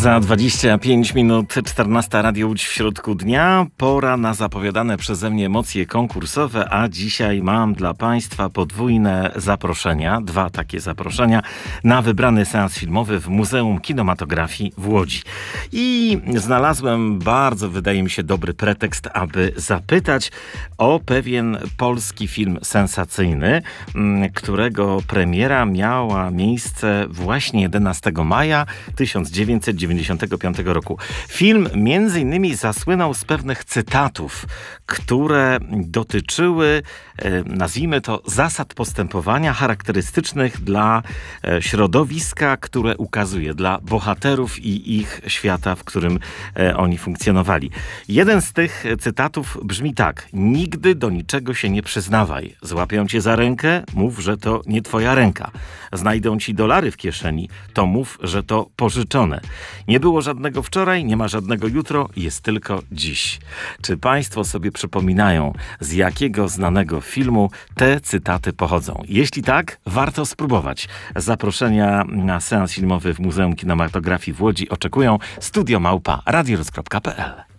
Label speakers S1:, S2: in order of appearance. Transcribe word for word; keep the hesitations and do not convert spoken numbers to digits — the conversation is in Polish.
S1: Za dwadzieścia pięć minut czternasta Radio Łódź w środku dnia. Pora na zapowiadane przeze mnie emocje konkursowe, a dzisiaj mam dla Państwa podwójne zaproszenia, dwa takie zaproszenia na wybrany seans filmowy w Muzeum Kinematografii w Łodzi. I znalazłem bardzo, wydaje mi się, dobry pretekst, aby zapytać o pewien polski film sensacyjny, którego premiera miała miejsce właśnie jedenastego maja tysiąc dziewięćset dziewięćdziesiątego piątego roku. Film między innymi zasłynął z pewnych cytatów, które dotyczyły, nazwijmy to, zasad postępowania charakterystycznych dla środowiska, które ukazuje, dla bohaterów i ich świata, w którym oni funkcjonowali. Jeden z tych cytatów brzmi tak: nigdy do niczego się nie przyznawaj. Złapią cię za rękę, mów, że to nie twoja ręka. Znajdą ci dolary w kieszeni, to mów, że to pożyczone. Nie było żadnego wczoraj, nie ma żadnego jutro, jest tylko dziś. Czy Państwo sobie przypominają, z jakiego znanego filmu te cytaty pochodzą? Jeśli tak, warto spróbować. Zaproszenia na seans filmowy w Muzeum Kinematografii w Łodzi oczekują. Studio małpa radiorus kropka p l.